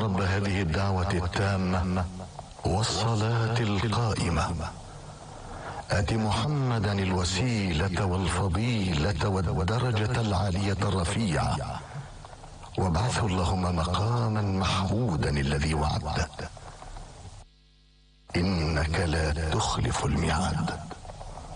رب هذه الدعوة التامة والصلاة القائمة آت محمدا الوسيلة والفضيلة والدرجة العالية الرفيعة وابعثه اللهم مقاما محمودا الذي وعدته إنك لا تخلف الميعاد.